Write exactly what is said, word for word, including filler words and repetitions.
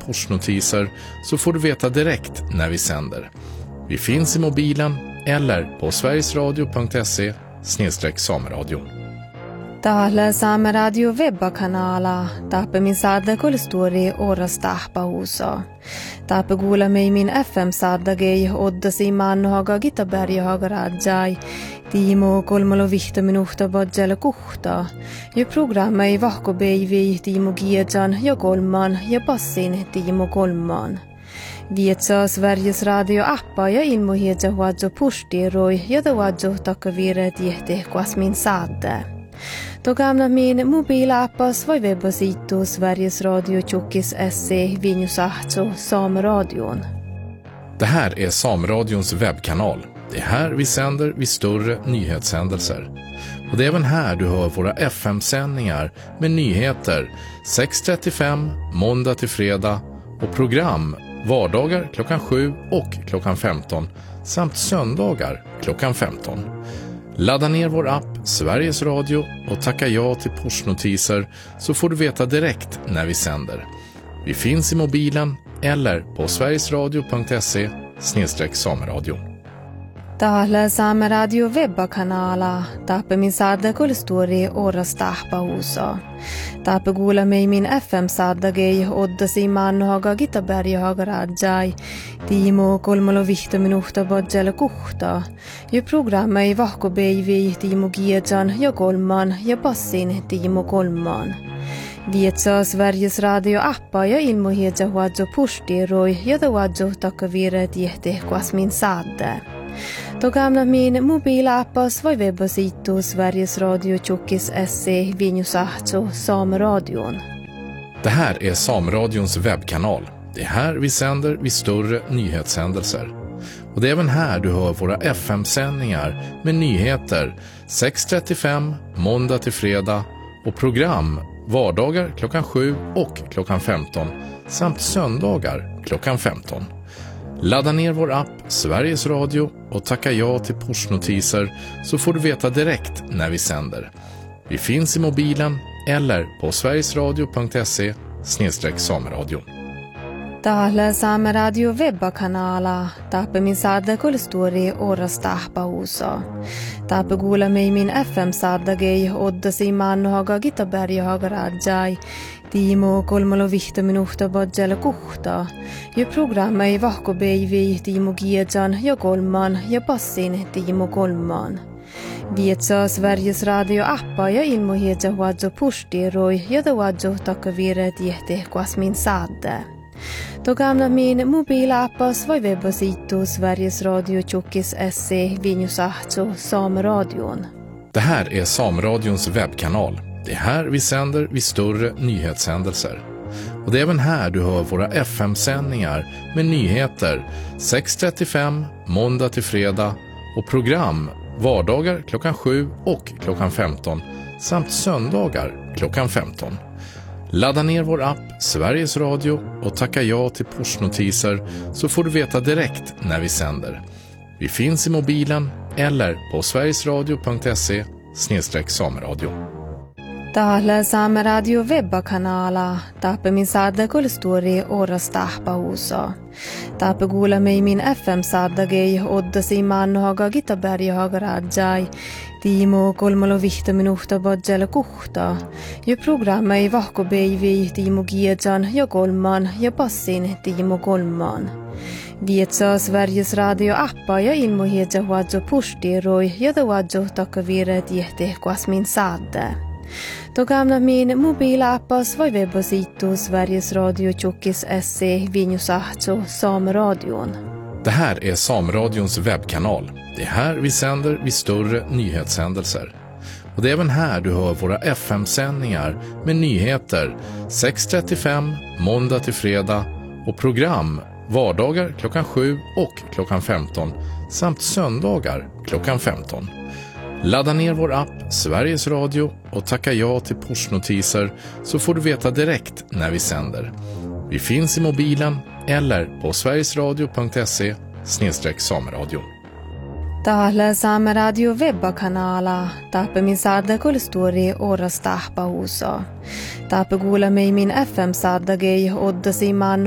pushnotiser så får du veta direkt när vi sänder. Vi finns i mobilen eller på sverigesradio punkt se snedstreck sameradio. Täällä Saameradio webbakanala taapemi saada kolstori orasta pausa. Taape kuulemme min F M-saadagei oddasi mannohaga Gitaberjahaga rajai. Tiimo kolmalo vihta minuhta badjala kuhta. Ja programma ei vahkobeivi Tiimo Giejan ja kolman ja passin Tiimo kolman. Vietsaa Sveriges radio-appa ja ilmohiedja huadjo pustiroi ja da huadjo takavire tiehte kuasmin saade. Då gamla min mobilappas var webbasitu Sveriges Radio Tjockis S C Vinjusahto Sameradion. Det här är Sameradions webbkanal. Det är här vi sänder vid större nyhetshändelser. Och det är även här du hör våra F M-sändningar med nyheter sex trettiofem måndag till fredag och program vardagar klockan sju och klockan femton samt söndagar klockan femton. Ladda ner vår app Sveriges Radio och tacka ja till pushnotiser så får du veta direkt när vi sänder. Vi finns i mobilen eller på sverigesradio punkt se snedstreck sameradio. Täällä Saameradio webbakanala taapemi saada kolstori orasta pausa. Taape kuulemme min F M-saadagei oddasi mannohaga Gitaberjahaga rajai. Tiimo kolmalo vihta minuhta badjala kuhta. Ja programma ei vahkobeivi Tiimo Giejan ja kolman ja passin Tiimo kolman. Vietsaa Sveriges radio-appa ja ilmohiedja huadjo pustiroi ja da huadjo takavire tiehte kuasmin saade. Då gamla min mobilappas var webbasitu Sveriges Radio Tjockis S C Vinjusahto Sameradion. Det här är Sameradions webbkanal. Det är här vi sänder vid större nyhetshändelser. Och det är även här du hör våra F M-sändningar med nyheter sex trettiofem måndag till fredag och program vardagar klockan sju och klockan femton samt söndagar klockan femton. Ladda ner vår app Sveriges Radio och tacka ja till pushnotiser så får du veta direkt när vi sänder. Vi finns i mobilen eller på sverigesradio punkt se snedstreck sameradio. Täällä Saameradio webbakanala taapemi saada kolstori orasta pausa. Taape kuulemme min F M-saadagei oddasi mannohaga Gitaberjahaga rajai. Tiimo kolmalo vihta minuhta badjala kuhta. Ja programma ei vahkobeivi Tiimo Giejan ja kolman ja passin Tiimo kolman. Vietsaa Sveriges radio-appa ja ilmohiedja huadjo pustiroi ja da huadjo takavire tiehte kuasmin saade. Då gamla min mobilappas var webbasitu Sveriges Radio Tjockis S C Vinjusahto Sameradion. Det här är Sameradions webbkanal. Det är här vi sänder vid större nyhetshändelser. Och det är även här du hör våra F M-sändningar med nyheter sex trettiofem måndag till fredag och program vardagar klockan sju och klockan femton samt söndagar klockan femton. Ladda ner vår app Sveriges Radio och tacka ja till pushnotiser så får du veta direkt när vi sänder. Vi finns i mobilen eller på sverigesradio punkt se snedstreck sameradio. Täällä Saameradio webbakanala taapemi saada kolstori orasta pausa. Taape kuulemme min F M-saadagei oddasi mannohaga Gitaberjahaga rajai. Tiimo kolmalo vihta minuhta badjala kuhta. Ja programma ei vahkobeivi Tiimo Giejan ja kolman ja passin Tiimo kolman. Vietsaa Sveriges radio-appa ja ilmohiedja huadjo pustiroi ja da huadjo takavire tiehte kuasmin saade. Då gamla min mobilappas var webbasitu Sveriges Radio Tjockis S C Vinjusahto Sameradion. Det här är Sameradions webbkanal. Det är här vi sänder vid större nyhetshändelser. Och det är även här du hör våra F M-sändningar med nyheter sex trettiofem måndag till fredag och program vardagar klockan sju och klockan femton samt söndagar klockan femton. Ladda ner vår app Sveriges Radio och tacka ja till pushnotiser så får du veta direkt när vi sänder. Vi finns i mobilen eller på sverigesradio punkt se snedstreck sameradio. Täällä Saameradio webbakanala taapemi saada kolstori orasta pausa. Taape kuulemme min F M-saadagei oddasi mannohaga